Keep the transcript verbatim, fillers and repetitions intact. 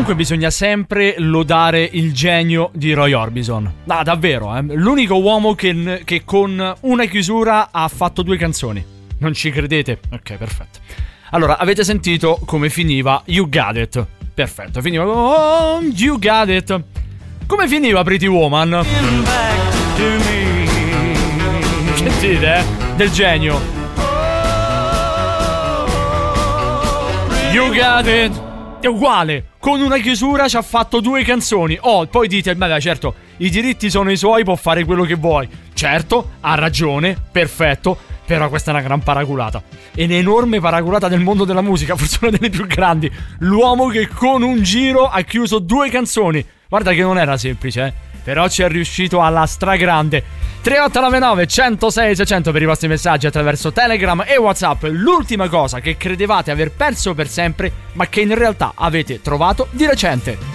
Comunque bisogna sempre lodare il genio di Roy Orbison. Ah, davvero, eh? L'unico uomo che, che con una chiusura ha fatto due canzoni. Non ci credete? Ok, perfetto. Allora, avete sentito come finiva You Got It? Perfetto, finiva oh, You Got It. Come finiva Pretty Woman? Che dite, eh? Del genio. You Got It. È uguale, con una chiusura ci ha fatto due canzoni. Oh, poi dite, beh, certo, i diritti sono i suoi, può fare quello che vuoi. Certo, ha ragione, perfetto. Però questa è una gran paraculata. È un'enorme paraculata del mondo della musica, forse una delle più grandi. L'uomo che con un giro ha chiuso due canzoni. Guarda che non era semplice, eh. Però ci è riuscito alla stragrande. tre otto nove nove uno zero sei sei zero zero per i vostri messaggi attraverso Telegram e WhatsApp. L'ultima cosa che credevate aver perso per sempre, ma che in realtà avete trovato di recente.